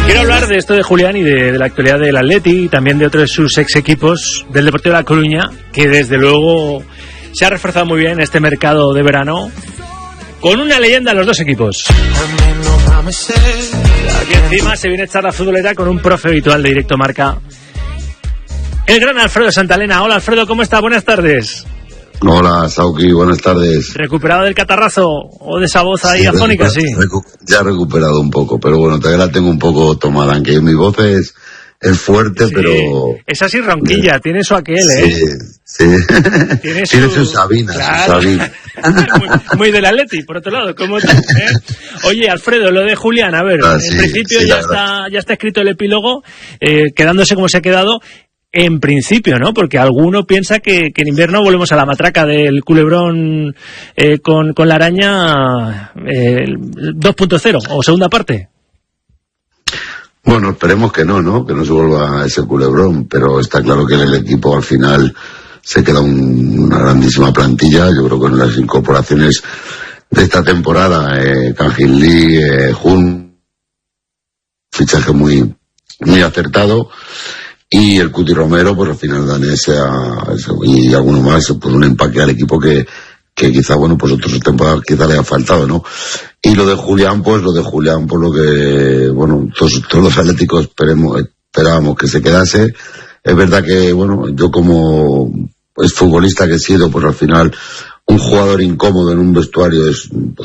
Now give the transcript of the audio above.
Quiero hablar de esto de Julián y de la actualidad del Atleti y también de otros de sus ex equipos del Deportivo de La Coruña, que desde luego se ha reforzado muy bien este mercado de verano, con una leyenda en los dos equipos. Y encima se viene a echar la futbolera con un profe habitual de Directo Marca, el gran Alfredo Santalena. Hola Alfredo, ¿cómo está? Buenas tardes. Hola, Sauki, buenas tardes. ¿Recuperado del catarrazo o de esa voz ahí afónica? Sí. Ya he recuperado un poco, pero bueno, todavía la tengo un poco tomada, aunque mi voz es fuerte, sí, pero... Es así ronquilla, tiene su aquel, Sí. Tiene su Sabina, claro. Su Sabina. muy del Atleti, por otro lado, ¿cómo está? Oye, Alfredo, lo de Julián, a ver, en principio ya está escrito el epílogo, quedándose como se ha quedado. En principio, ¿no? Porque alguno piensa que en invierno volvemos a la matraca del culebrón con la araña 2.0 o segunda parte. Bueno, esperemos que no, que no se vuelva a ese culebrón, pero está claro que en el equipo al final se queda una grandísima plantilla. Yo creo que en las incorporaciones de esta temporada, Kangin Lee, Jun, fichaje muy, muy acertado. Y el Cuti Romero, pues al final dan ese y alguno más, pues un empaque al equipo que quizá, bueno, pues otras temporadas quizá le ha faltado, ¿no? Y lo de Julián, pues lo que, bueno, todos los atléticos esperábamos que se quedase. Es verdad que, bueno, yo como futbolista que he sido, pues al final un jugador incómodo en un vestuario es, pues